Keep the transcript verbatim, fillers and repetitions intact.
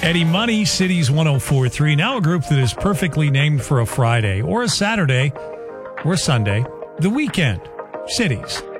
Eddie Money, Cities one oh four point three. Now a group that is perfectly named for a Friday or a Saturday or a Sunday. The Weekend. Cities.